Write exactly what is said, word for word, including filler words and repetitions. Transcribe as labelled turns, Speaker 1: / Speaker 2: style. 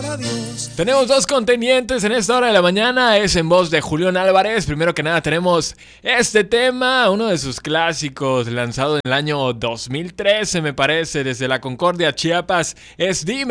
Speaker 1: Dios.
Speaker 2: Tenemos dos contendientes en esta hora de la mañana. Es en voz de Julián Álvarez. Primero que nada tenemos este tema, uno de sus clásicos, lanzado en el año dos mil trece, me parece, desde la Concordia, Chiapas. Es Dime.